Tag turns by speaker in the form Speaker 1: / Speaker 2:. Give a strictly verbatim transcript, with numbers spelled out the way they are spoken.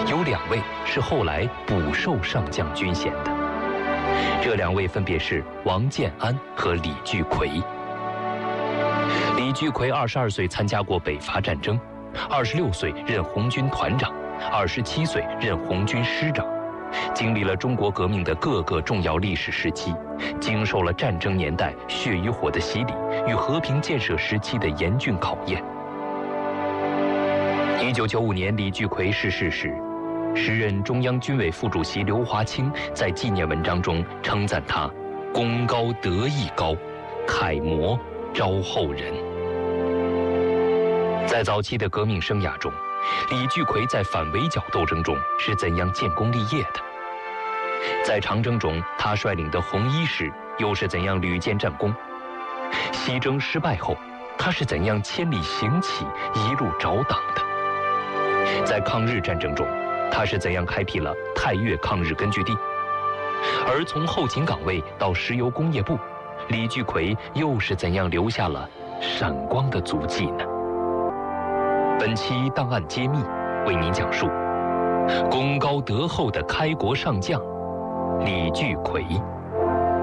Speaker 1: 有两位是后来补授上将军衔的。这两位分别是王建安和李聚奎。李聚奎二十二岁参加过北伐战争，二十六岁任红军团长，二十七岁任红军师长，经历了中国革命的各个重要历史时期，经受了战争年代血与火的洗礼与和平建设时期的严峻考验。一九九五年，李聚奎逝世时，时任中央军委副主席刘华清在纪念文章中称赞他“功高德艺高，楷模招后人”。在早期的革命生涯中，李聚奎在反围剿斗争中是怎样建功立业的？在长征中，他率领的红一师又是怎样屡建战功？西征失败后，他是怎样千里行乞，一路找党的？在抗日战争中，他是怎样开辟了太岳抗日根据地？而从后勤岗位到石油工业部，李聚奎又是怎样留下了闪光的足迹呢？本期档案揭秘为您讲述功高德厚的开国上将李聚奎。